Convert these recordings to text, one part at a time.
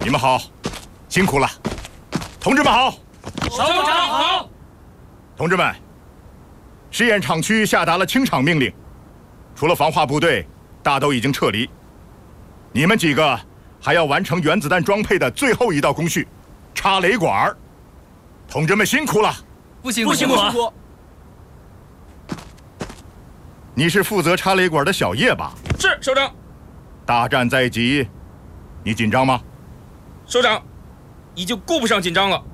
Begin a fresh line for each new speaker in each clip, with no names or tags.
你们好，辛苦了，同志们好。
首长好。
同志们，试验场区下达了清场命令，除了防化部队，大都已经撤离。你们几个还要完成原子弹装配的最后一道工序，插雷管。同志们辛苦了。
不辛苦。
你是负责插雷管的小叶吧？
是，首长。
大战在即，你紧张吗？
首长，已经顾不上紧张了。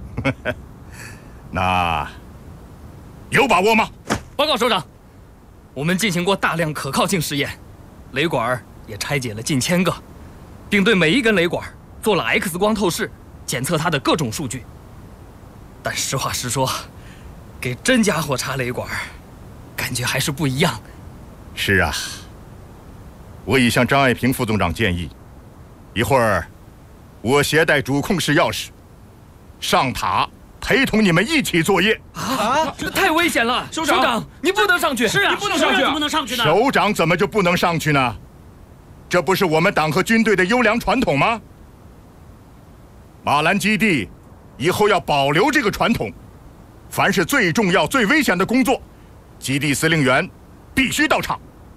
那有把握吗？
报告首长，我们进行过大量可靠性实验，雷管也拆解了近1000个，并对每一根雷管做了 X 光透视，检测它的各种数据。但实话实说，给真家伙插雷管，感觉还是不一样。
是啊，我已向张爱萍副总长建议，一会儿我携带主控室钥匙上塔，陪同你们一起作业。
这太危险了！首长，你不能上去。
是啊，
你不能上去，
怎
么能上去呢？
首长怎么就不能上去呢？这不是我们党和军队的优良传统吗？马兰基地以后要保留这个传统，凡是最重要、最危险的工作，基地司令员必须到场。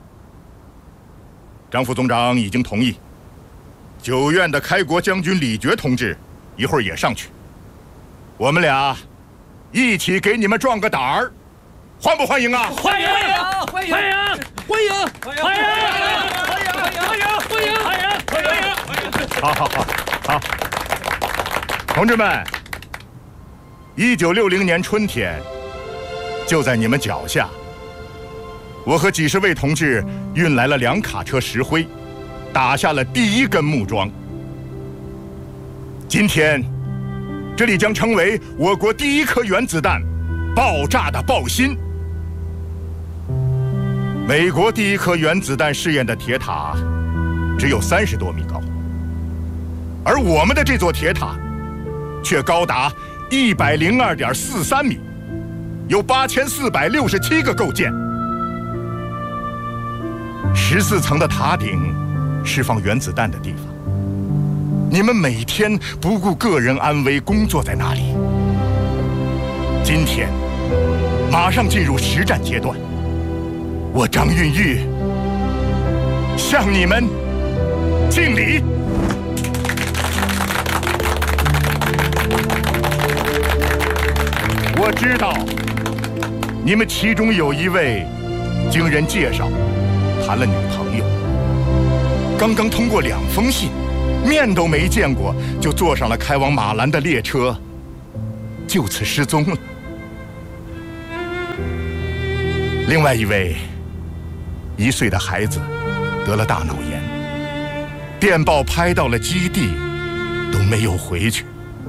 张副总长已经同意，9院的开国将军李觉同志一会儿也上去，我们俩一起给你们壮个胆儿，欢不欢迎啊？
欢迎！欢迎！欢迎！欢迎！欢迎！欢迎！
好，同志们，1960年春天，就在你们脚下，我和几十位同志运来了2卡车石灰，打下了第1根木桩。今天，这里将成为我国第1颗原子弹爆炸的爆心。美国第1颗原子弹试验的铁塔只有30多米高，而我们的这座铁塔却高达102.43米，有8467个构件。14层的塔顶是放原子弹的地方，你们每天不顾个人安危工作在那里。今天马上进入实战阶段，我张运玉向你们敬礼。我知道你们其中有一位经人介绍谈了女朋友，刚刚通过2封信，面都没见过就坐上了开往马兰的列车，就此失踪了。另外一位1岁的孩子得了大脑炎，电报拍到了基地，都没有回去。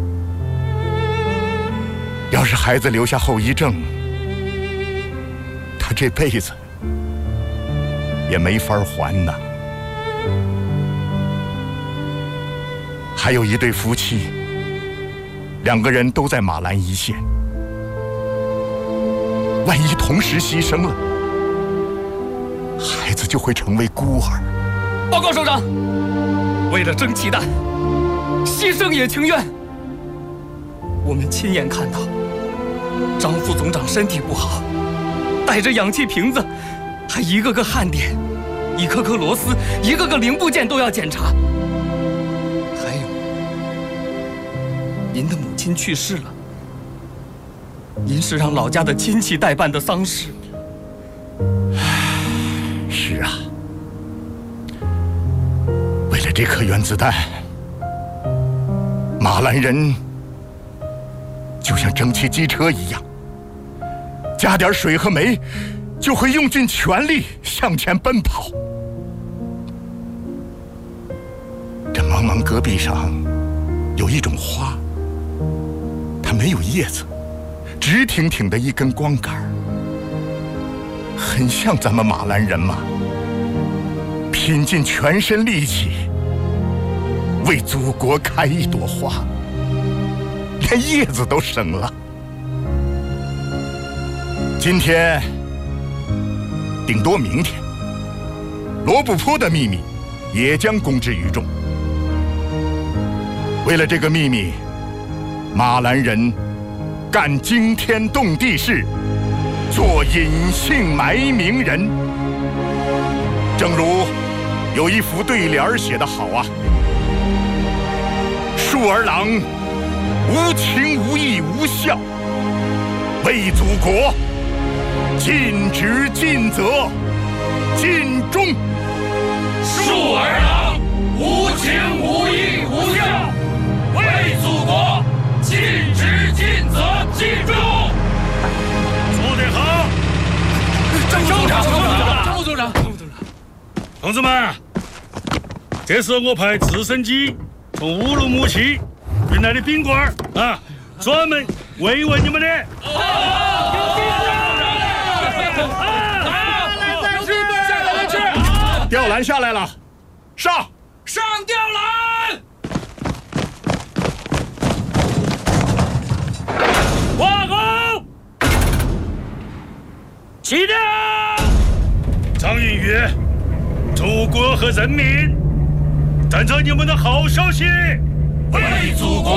要是孩子留下后遗症，他这辈子也没法还呢。还有一对夫妻，2个人都在马兰一线，万一同时牺牲了，孩子就会成为孤儿。
报告首长，为了争气弹，牺牲也情愿。我们亲眼看到张副总长身体不好，带着氧气瓶子，还一个个焊点，一颗颗螺丝，一个个零部件都要检查。还有，您的母亲去世了，您是让老家的亲戚代办的丧事。
是啊，为了这颗原子弹，马兰人就像蒸汽机车一样，加点水和煤，就会用尽全力向前奔跑。这茫茫戈壁上有一种花，它没有叶子，直挺挺的一根光杆，很像咱们马兰人马，拼尽全身力气为祖国开一朵花，连叶子都省了。今天，顶多明天，罗布泊的秘密也将公之于众。 为了这个秘密，马兰人干惊天动地事，做隐姓埋名人。正如有一副对联写得好啊：“树儿郎，无情无义无孝，为祖国尽职尽责尽忠。”
树儿郎，无情无义无孝，为祖国尽职尽责尽忠。
说得好，
张副总长，
同志们，这是我派直升机从乌鲁木齐运来的宾馆啊，专门慰问你们的。
吊篮下来了，上
吊篮！
挂钩，起吊！张云岳，祖国和人民等着你们的好消息。
为祖国